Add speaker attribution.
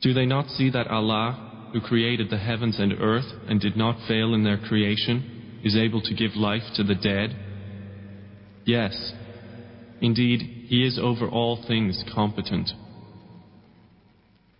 Speaker 1: Do they not see that Allah, who created the heavens and earth and did not fail in their creation, is able to give life to the dead? Yes, indeed, He is over all things competent.